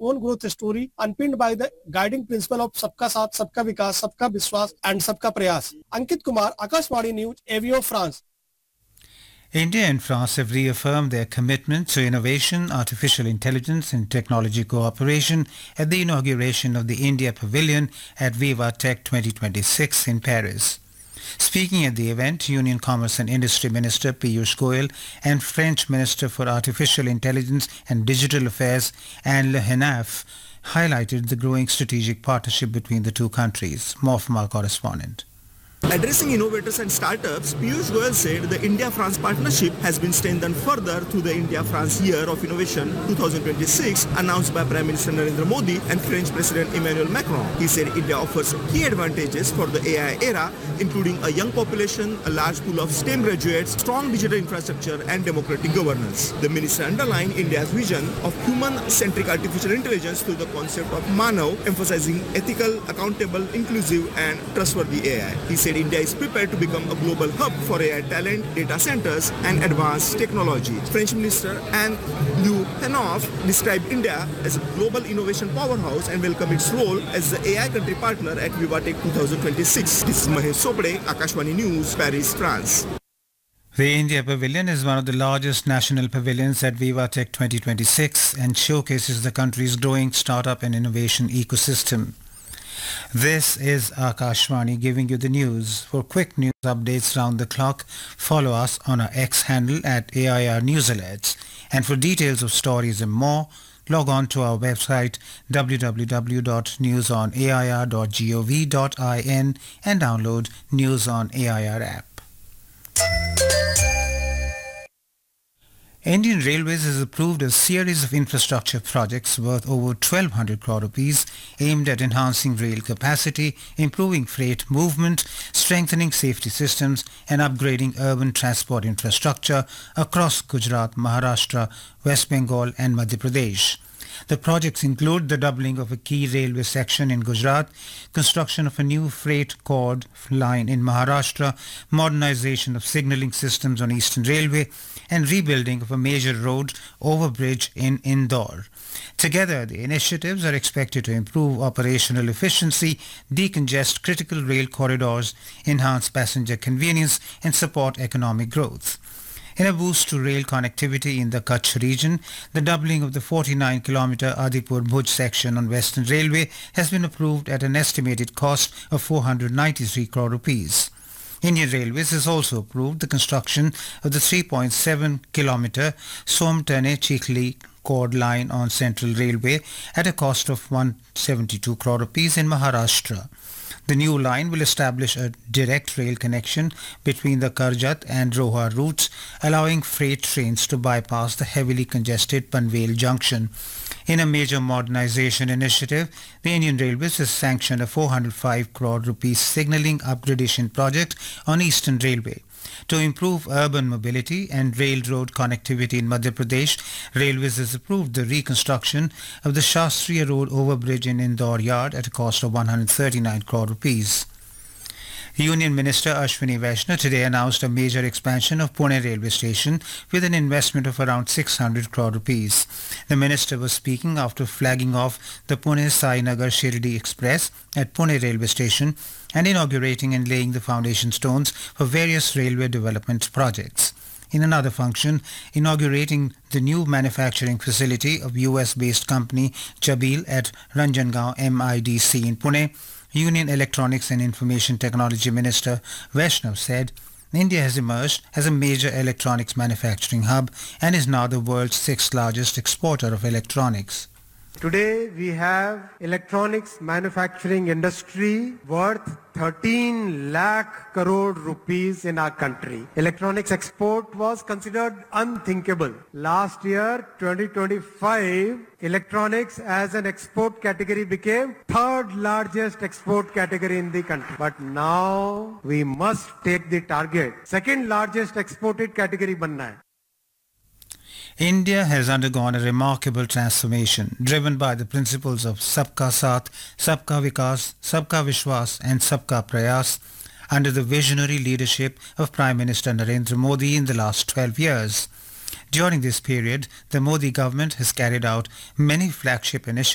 own growth story unpinned by the guiding principle of Sabka Saath, Sabka Vikas, Sabka Vishwas and Sabka Prayas. Ankit Kumar, Akashvani News, Avio, France. India and France have reaffirmed their commitment to innovation, artificial intelligence and technology cooperation at the inauguration of the India Pavilion at Viva Tech 2026 in Paris. Speaking at the event, Union Commerce and Industry Minister Piyush Goyal and French Minister for Artificial Intelligence and Digital Affairs Anne Le Henaf highlighted the growing strategic partnership between the two countries. More from our correspondent. Addressing innovators and startups, Piyush Goyal said the India-France partnership has been strengthened further through the India-France Year of Innovation 2026 announced by Prime Minister Narendra Modi and French President Emmanuel Macron. He said India offers key advantages for the AI era, including a young population, a large pool of STEM graduates, strong digital infrastructure and democratic governance. The minister underlined India's vision of human-centric artificial intelligence through the concept of Manav, emphasizing ethical, accountable, inclusive and trustworthy AI. He said India is prepared to become a global hub for AI talent, data centers and advanced technology. French Minister Anne Le Henaf described India as a global innovation powerhouse and welcomed its role as the AI country partner at VivaTech 2026. This is Mahesh Sopade, Akashvani News, Paris, France. The India Pavilion is one of the largest national pavilions at VivaTech 2026 and showcases the country's growing startup and innovation ecosystem. This is Akashvani giving you the news. For quick news updates round the clock, follow us on our X handle at AIR News Alerts. And for details of stories and more, log on to our website www.newsonair.gov.in and download News on AIR app. Indian Railways has approved a series of infrastructure projects worth over 1,200 crore rupees aimed at enhancing rail capacity, improving freight movement, strengthening safety systems and upgrading urban transport infrastructure across Gujarat, Maharashtra, West Bengal and Madhya Pradesh. The projects include the doubling of a key railway section in Gujarat, construction of a new freight cord line in Maharashtra, modernization of signalling systems on Eastern Railway, and rebuilding of a major road overbridge in Indore. Together, the initiatives are expected to improve operational efficiency, decongest critical rail corridors, enhance passenger convenience, and support economic growth. In a boost to rail connectivity in the Kutch region, the doubling of the 49-kilometre Adipur-Bhuj section on Western Railway has been approved at an estimated cost of 493 crore rupees. Indian Railways has also approved the construction of the 3.7-kilometre Somtane-Chikhli cord line on Central Railway at a cost of 172 crore rupees in Maharashtra. The new line will establish a direct rail connection between the Karjat and Roha routes, allowing freight trains to bypass the heavily congested Panvel junction. In a major modernization initiative, the Indian Railways has sanctioned a 405 crore rupees signalling upgradation project on Eastern Railway. To improve urban mobility and railroad connectivity in Madhya Pradesh, Railways has approved the reconstruction of the Shastriya Road overbridge in Indore Yard at a cost of 139 crore rupees. Union Minister Ashwini Vaishnaw today announced a major expansion of Pune railway station with an investment of around 600 crore rupees. The minister was speaking after flagging off the Pune-Sainagar Shirdi Express at Pune railway station and inaugurating and laying the foundation stones for various railway development projects. In another function, inaugurating the new manufacturing facility of US-based company Jabil at Ranjangaon MIDC in Pune, Union Electronics and Information Technology Minister Vaishnaw said, India has emerged as a major electronics manufacturing hub and is now the world's sixth largest exporter of electronics. Today we have electronics manufacturing industry worth 13 lakh crore rupees in our country. Electronics export was considered unthinkable. Last year, 2025, electronics as an export category became third largest export category in the country. But now we must take the target. Second largest exported category banna hai. India has undergone a remarkable transformation driven by the principles of Sabka Saath, Sabka Vikas, Sabka Vishwas and Sabka Prayas under the visionary leadership of Prime Minister Narendra Modi in the last 12 years. During this period, the Modi government has carried out many flagship initiatives